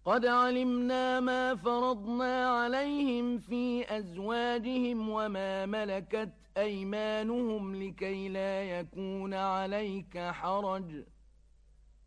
قد علمنا ما فرضنا عليهم في أزواجهم وما ملكت أيمانهم لكي لا يكون عليك حرج